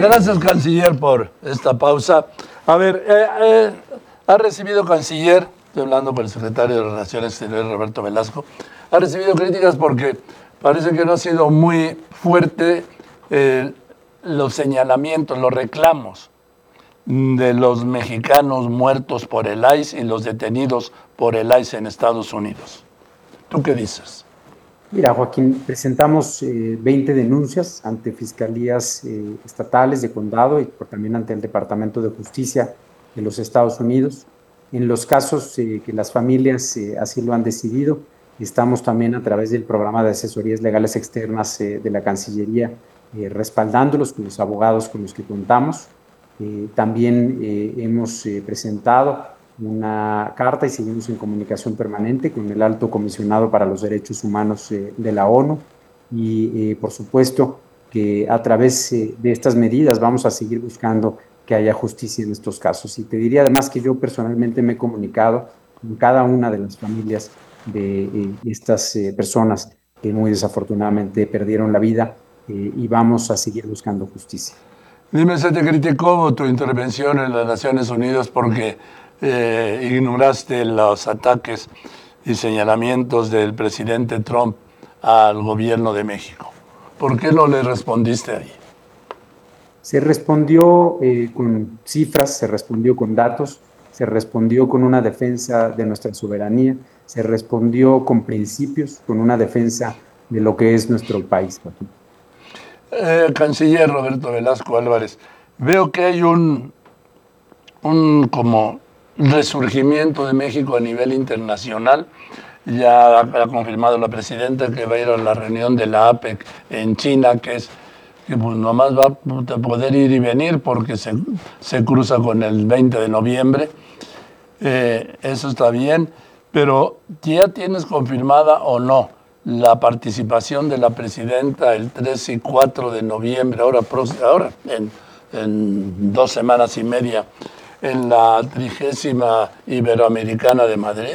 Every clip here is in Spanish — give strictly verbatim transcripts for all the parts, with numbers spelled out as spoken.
Gracias, canciller, por esta pausa. A ver, eh, eh, ha recibido, canciller, estoy hablando con el secretario de Relaciones Exteriores, Roberto Velasco, ha recibido críticas porque parece que no ha sido muy fuerte eh, los señalamientos, los reclamos de los mexicanos muertos por el I C E y los detenidos por el I C E en Estados Unidos. ¿Tú qué dices? Mira, Joaquín, presentamos eh, veinte denuncias ante fiscalías eh, estatales de condado y por, también ante el Departamento de Justicia de los Estados Unidos. En los casos eh, que las familias eh, así lo han decidido, estamos también a través del programa de asesorías legales externas eh, de la Cancillería eh, respaldándolos con los abogados con los que contamos. Eh, también eh, hemos eh, presentado una carta y seguimos en comunicación permanente con el Alto Comisionado para los Derechos Humanos eh, de la ONU y eh, por supuesto que a través eh, de estas medidas vamos a seguir buscando que haya justicia en estos casos. Y te diría además que yo personalmente me he comunicado con cada una de las familias de eh, estas eh, personas que muy desafortunadamente perdieron la vida eh, y vamos a seguir buscando justicia. Dime, ¿se te criticó tu intervención en las Naciones Unidas porque eh, ignoraste los ataques y señalamientos del presidente Trump al gobierno de México? ¿Por qué no le respondiste ahí? Se respondió eh, con cifras, se respondió con datos, se respondió con una defensa de nuestra soberanía, se respondió con principios, con una defensa de lo que es nuestro país. Eh, canciller Roberto Velasco Álvarez, veo que hay un, un como resurgimiento de México a nivel internacional. Ya ha confirmado la presidenta que va a ir a la reunión de la APEC en China, que es que pues nomás va a poder ir y venir porque se, se cruza con el veinte de noviembre. Eh, eso está bien, pero ¿ya tienes confirmada o no la participación de la presidenta el tres y cuatro de noviembre, ahora, ahora en, en dos semanas y media, en la trigésima Iberoamericana de Madrid?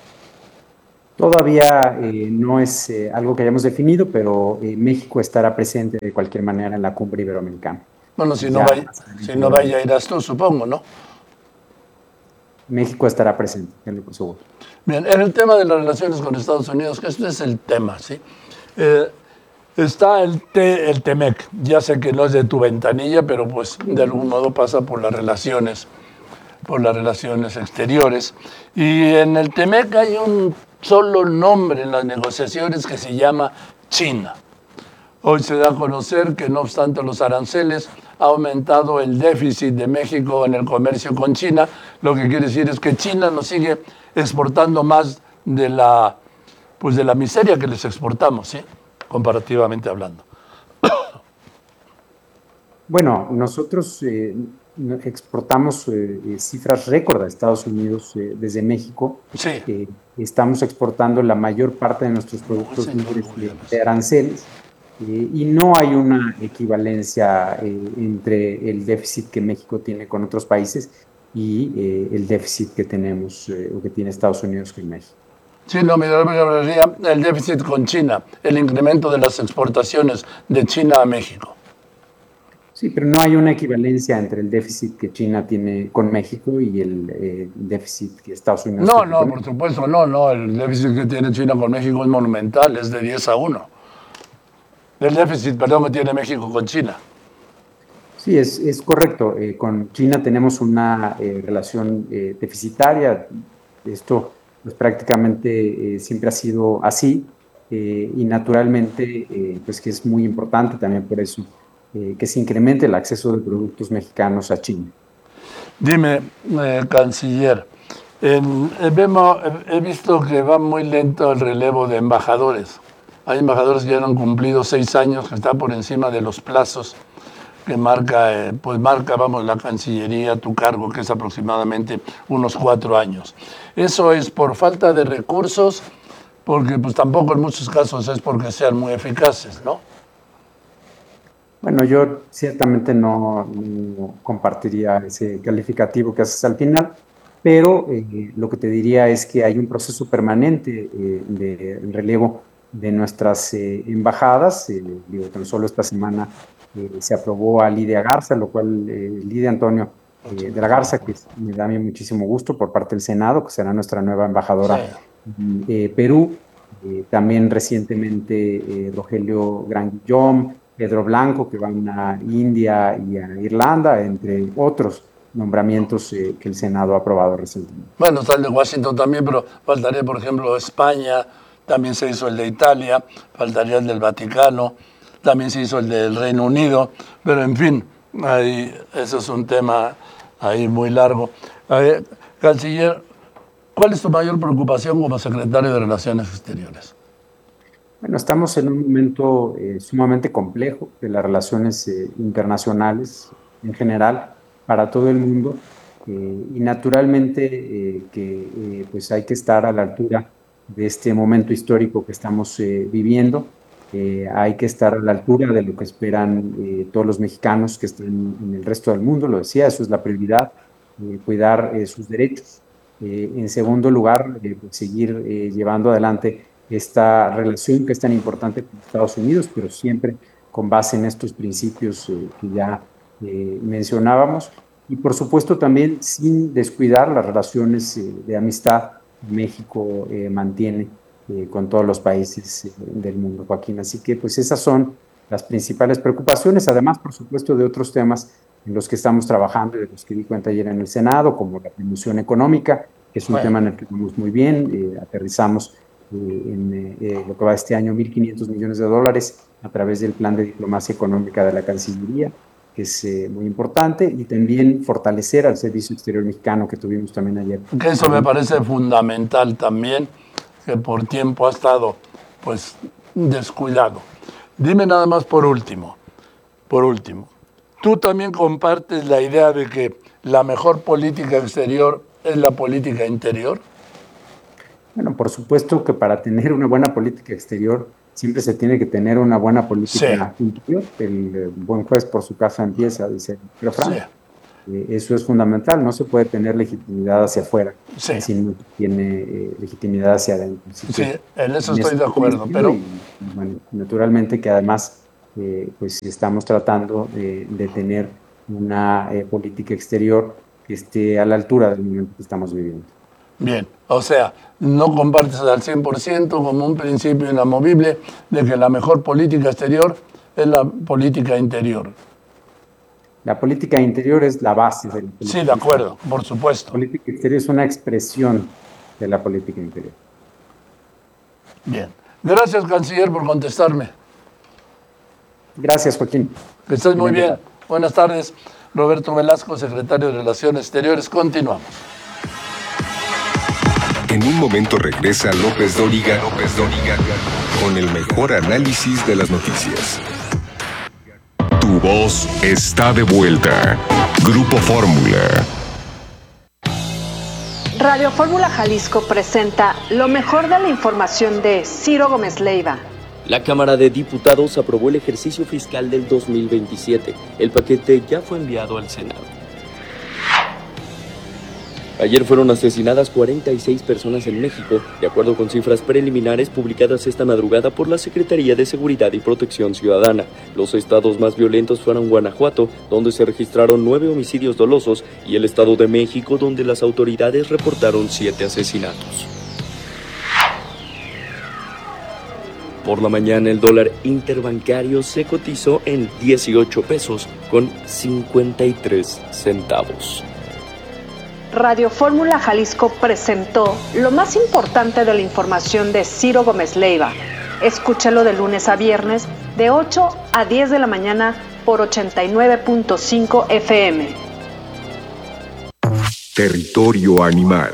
Todavía eh, no es eh, algo que hayamos definido, pero eh, México estará presente de cualquier manera en la cumbre iberoamericana. Bueno, si no, Ya, vaya, si no vaya, irás tú, supongo, ¿no? México estará presente, tenlo por seguro. Bien, en el tema de las relaciones con Estados Unidos, que este es el tema, ¿sí? Eh, está el, T, el TEMEC, ya sé que no es de tu ventanilla, pero pues de algún modo pasa por las relaciones, por las relaciones exteriores. Y en el TEMEC hay un solo nombre en las negociaciones que se llama China. Hoy se da a conocer que no obstante los aranceles ha aumentado el déficit de México en el comercio con China, lo que quiere decir es que China nos sigue exportando más de la, pues de la miseria que les exportamos, ¿sí? Comparativamente hablando. Bueno, nosotros eh, exportamos eh, cifras récord a Estados Unidos eh, desde México. Sí. Eh, estamos exportando la mayor parte de nuestros productos Sí, libres de, de aranceles eh, y no hay una equivalencia eh, entre el déficit que México tiene con otros países y eh, el déficit que tenemos eh, o que tiene Estados Unidos con México. Sí, no, me hablaría el déficit con China, el incremento de las exportaciones de China a México. Sí, pero no hay una equivalencia entre el déficit que China tiene con México y el eh, déficit que Estados Unidos no, tiene no, con por México. supuesto, no, no. El déficit que tiene China con México es monumental, es de diez a uno. El déficit, perdón, que tiene México con China. Sí, es, es correcto. Eh, con China tenemos una eh, relación eh, deficitaria. Esto pues, prácticamente eh, siempre ha sido así eh, y naturalmente eh, pues que es muy importante también por eso eh, que se incremente el acceso de productos mexicanos a China. Dime, eh, canciller, en, eh, vemos, he visto que va muy lento el relevo de embajadores. Hay embajadores que ya han cumplido seis años, que están por encima de los plazos que marca, eh, pues marca, vamos, la Cancillería, tu cargo, que es aproximadamente unos cuatro años. Eso es por falta de recursos, porque pues tampoco en muchos casos es porque sean muy eficaces, ¿no? Bueno, yo ciertamente no, no compartiría ese calificativo que haces al final, pero eh, lo que te diría es que hay un proceso permanente eh, de relevo de nuestras eh, embajadas. Eh, digo, tan solo esta semana eh, se aprobó a Lidia Garza, lo cual eh, Lidia Antonio eh, de la Garza, que me da a mí muchísimo gusto por parte del Senado, que será nuestra nueva embajadora sí. en eh, Perú. Eh, también recientemente eh, Rogelio Granguillón, Pedro Blanco, que van a India y a Irlanda, entre otros nombramientos eh, que el Senado ha aprobado recientemente. Bueno, está el de Washington también, pero faltaría, por ejemplo, España, también se hizo el de Italia, faltaría el del Vaticano, también se hizo el del Reino Unido, pero en fin, ahí, eso es un tema ahí muy largo. Ver, canciller, ¿cuál es tu mayor preocupación como secretario de Relaciones Exteriores? Bueno, estamos en un momento eh, sumamente complejo de las relaciones eh, internacionales en general para todo el mundo eh, y naturalmente eh, que eh, pues hay que estar a la altura de este momento histórico que estamos eh, viviendo. Eh, hay que estar a la altura de lo que esperan eh, todos los mexicanos que están en el resto del mundo, lo decía, eso es la prioridad, eh, cuidar eh, sus derechos. Eh, en segundo lugar, eh, pues seguir eh, llevando adelante esta relación que es tan importante con Estados Unidos, pero siempre con base en estos principios eh, que ya eh, mencionábamos. Y por supuesto también sin descuidar las relaciones eh, de amistad que México eh, mantiene eh, con todos los países eh, del mundo, Joaquín. Así que pues esas son las principales preocupaciones, además por supuesto de otros temas en los que estamos trabajando y de los que di cuenta ayer en el Senado, como la promoción económica, que es un bueno. tema en el que vamos muy bien, eh, aterrizamos en eh, lo que va este año, mil quinientos millones de dólares a través del plan de diplomacia económica de la Cancillería, que es eh, muy importante, y también fortalecer al Servicio Exterior Mexicano que tuvimos también ayer. Que eso me parece fundamental también, que por tiempo ha estado pues descuidado. Dime nada más por último, por último, ¿tú también compartes la idea de que la mejor política exterior es la política interior? Bueno, por supuesto que para tener una buena política exterior siempre se tiene que tener una buena política sí. interior. El, el buen juez por su casa empieza, dice el refrán. Sí. Eh, eso es fundamental, no se puede tener legitimidad hacia afuera sí. si no tiene eh, legitimidad hacia adentro. Así sí, en eso en estoy de acuerdo, pero... Y, bueno, naturalmente que además eh, pues estamos tratando de, de tener una eh, política exterior que esté a la altura del momento que estamos viviendo. Bien, o sea, no compartes al cien por ciento como un principio inamovible de que la mejor política exterior es la política interior. La política interior es la base de la política. Sí, de acuerdo, por supuesto. La política exterior es una expresión de la política interior. Bien. Gracias, canciller, por contestarme. Gracias, Joaquín. Que estés muy bien. Buenas tardes. Roberto Velasco, secretario de Relaciones Exteriores. Continuamos. En un momento regresa López Dóriga, López Dóriga con el mejor análisis de las noticias. Tu voz está de vuelta. Grupo Fórmula. Radio Fórmula Jalisco presenta lo mejor de la información de Ciro Gómez Leiva. La Cámara de Diputados aprobó el ejercicio fiscal del dos mil veintisiete. El paquete ya fue enviado al Senado. Ayer fueron asesinadas cuarenta y seis personas en México, de acuerdo con cifras preliminares publicadas esta madrugada por la Secretaría de Seguridad y Protección Ciudadana. Los estados más violentos fueron Guanajuato, donde se registraron nueve homicidios dolosos, y el Estado de México, donde las autoridades reportaron siete asesinatos. Por la mañana, el dólar interbancario se cotizó en dieciocho pesos con cincuenta y tres centavos. Radio Fórmula Jalisco presentó lo más importante de la información de Ciro Gómez Leiva. Escúchalo de lunes a viernes de ocho a diez de la mañana por ochenta y nueve punto cinco F M. Territorio animal.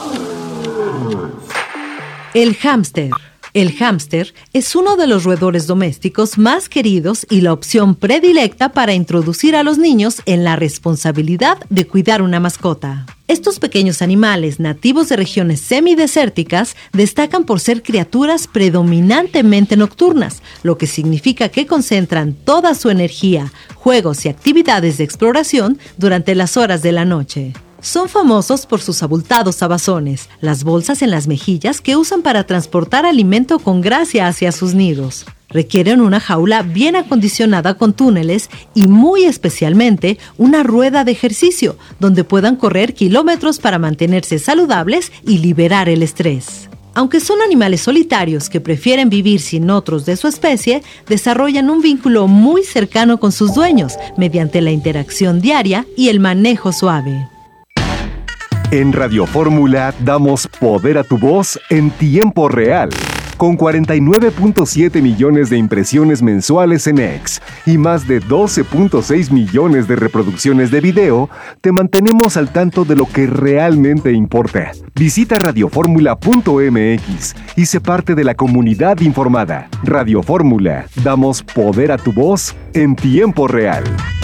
El hámster. El hámster es uno de los roedores domésticos más queridos y la opción predilecta para introducir a los niños en la responsabilidad de cuidar una mascota. Estos pequeños animales nativos de regiones semidesérticas destacan por ser criaturas predominantemente nocturnas, lo que significa que concentran toda su energía, juegos y actividades de exploración durante las horas de la noche. Son famosos por sus abultados abazones, las bolsas en las mejillas que usan para transportar alimento con gracia hacia sus nidos. Requieren una jaula bien acondicionada con túneles y muy especialmente una rueda de ejercicio donde puedan correr kilómetros para mantenerse saludables y liberar el estrés. Aunque son animales solitarios que prefieren vivir sin otros de su especie, desarrollan un vínculo muy cercano con sus dueños mediante la interacción diaria y el manejo suave. En Radio Fórmula damos poder a tu voz en tiempo real. Con cuarenta y nueve punto siete millones de impresiones mensuales en X y más de doce punto seis millones de reproducciones de video, te mantenemos al tanto de lo que realmente importa. Visita radioformula punto m x y sé parte de la comunidad informada. Radio Fórmula, damos poder a tu voz en tiempo real.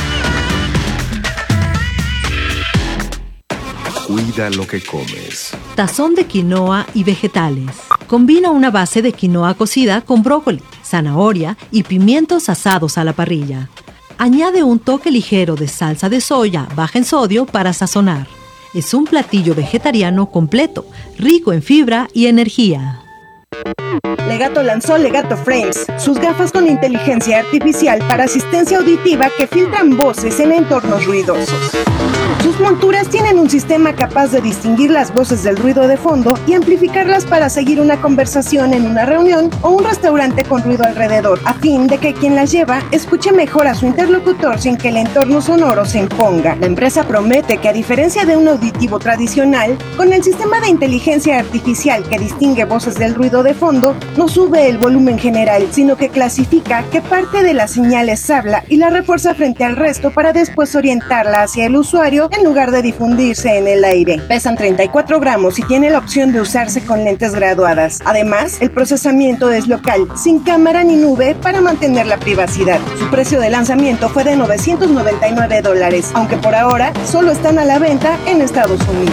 Cuida lo que comes. Tazón de quinoa y vegetales. Combina una base de quinoa cocida con brócoli, zanahoria y pimientos asados a la parrilla. Añade un toque ligero de salsa de soya baja en sodio para sazonar. Es un platillo vegetariano completo, rico en fibra y energía. Legato lanzó Legato Frames, sus gafas con inteligencia artificial para asistencia auditiva que filtran voces en entornos ruidosos. Sus monturas tienen un sistema capaz de distinguir las voces del ruido de fondo y amplificarlas para seguir una conversación en una reunión o un restaurante con ruido alrededor, a fin de que quien las lleva escuche mejor a su interlocutor sin que el entorno sonoro se imponga. La empresa promete que, a diferencia de un auditivo tradicional, con el sistema de inteligencia artificial que distingue voces del ruido de fondo, no sube el volumen general, sino que clasifica qué parte de las señales habla y la refuerza frente al resto para después orientarla hacia el usuario en lugar de difundirse en el aire. Pesan treinta y cuatro gramos y tiene la opción de usarse con lentes graduadas. Además, el procesamiento es local, sin cámara ni nube para mantener la privacidad. Su precio de lanzamiento fue de novecientos noventa y nueve dólares, aunque por ahora solo están a la venta en Estados Unidos.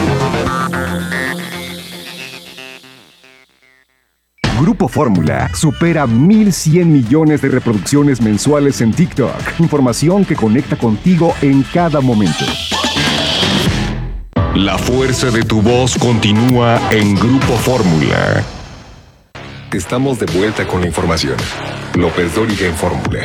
Grupo Fórmula supera mil cien millones de reproducciones mensuales en TikTok. Información que conecta contigo en cada momento. La fuerza de tu voz continúa en Grupo Fórmula. Estamos de vuelta con la información. López Dóriga en Fórmula.